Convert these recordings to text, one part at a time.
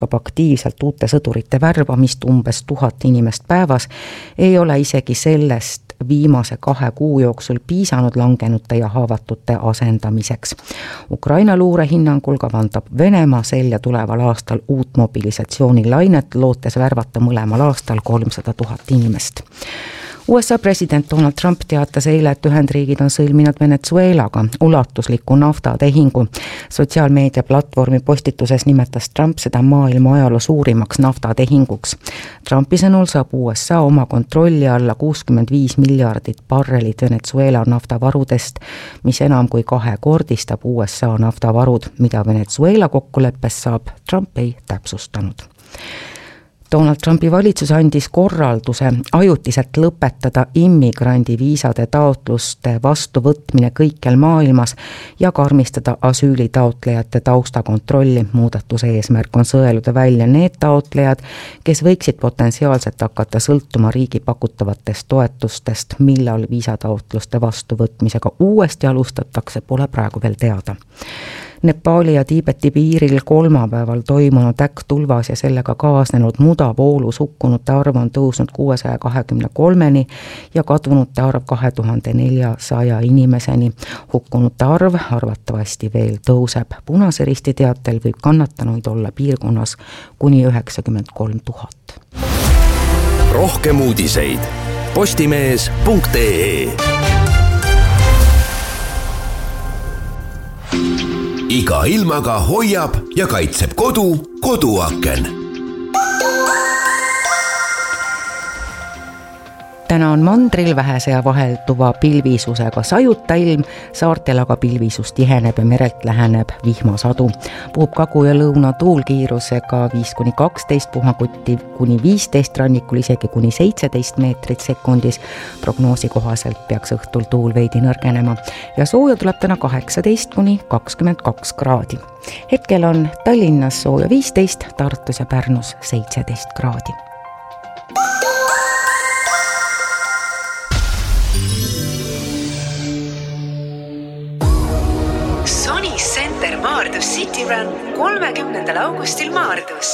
aktiivselt uute sõdurite värbamist umbes 1000 inimest päevas, ei ole isegi sellest viimase 2 kuu jooksul piisanud langenute ja haavatute asendamiseks. Ukraina luure hinnangul kavandab Venemaa selja tuleval aastal uut mobilisatsioonilainet, lootes värvata mõlemal aastal 300 000 inimest. USA president Donald Trump teatas eile, et Ühendriigid on sõlminud Venezuelaga ulatusliku naftatehingu. Sotsiaalmeedia platvormi postituses nimetas Trump seda maailma ajaloo suurimaks naftatehinguks. Trumpi sõnul saab USA oma kontrolli alla 65 miljardit barrelit Venezuela naftavarudest, mis enam kui 2-kordistab USA naftavarud, mida Venezuela kokkuleppes saab, Trump ei täpsustanud. Donald Trumpi valitsus andis korralduse ajutiselt lõpetada immigrandiviisade taotluste vastuvõtmine kõikjal maailmas ja karmistada asüülitaotlejate taustakontrolli. Muudatuse eesmärk on sõeluda välja need taotlejad, kes võiksid potentsiaalselt hakata sõltuma riigi pakutavatest toetustest. Millal viisataotluste vastuvõtmisega uuesti alustatakse, pole praegu veel teada. Nepali ja Tiibeti piiril kolmapäeval toimunud äkktulvas ja sellega kaasnenud mudavoolus hukkunute arv on tõusnud 623-ni ja kadunute arv 2400 inimeseni. Hukkunute arv arvatavasti veel tõuseb. Punase Risti teatel võib kannatanuid olla piirkonnas kuni 93 000. Rohkem uudiseid postimees.ee. Iga ilmaga hoiab ja kaitseb koduaken. Täna on mandril vähese ja vahelduva pilvisusega sajuta ilm, saartel aga pilvisus tiheneb ja merelt läheneb vihmasadu. Puhub kagu- ja lõunatuul kiirusega 5-12, puhakuti kuni 15, rannikul isegi kuni 17 meetrit sekundis. Prognoosi kohaselt peaks õhtul tuul veidi nõrgenema ja sooja tuleb täna 18-22 kraadi. Hetkel on Tallinnas sooja 15, Tartus ja Pärnus 17 kraadi. Maardus City Run 30. augustil Maardus.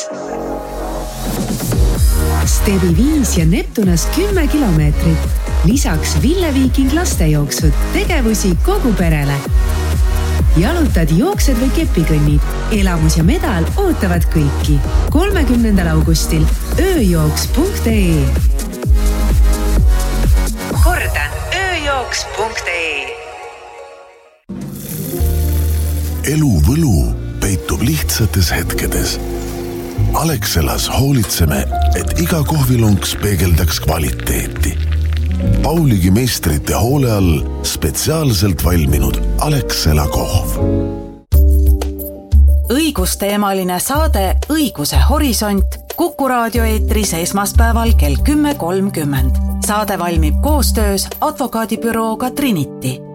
Stevi 5 ja Neptunas 10 kilomeetrit. Lisaks Ville Viiking lastejooksud, tegevusi kogu perele. Jalutad, jooksed või kepikõnnid. Elamus ja medal ootavad kõiki. 30. augustil ööjooks.ee. Kordan, ööjooks.ee. Elu võlu peitub lihtsates hetkedes. Alexelas hoolitseme, et iga kohvilunks peegeldaks kvaliteeti. Pauligi meistrite hoole all spetsiaalselt valminud Alexela kohv. Õigusteemaline saade Õiguse horisont Kuku raadio eetris esmaspäeval kell 10.30. Saade valmib koostöös advokaadibürooga Trinity.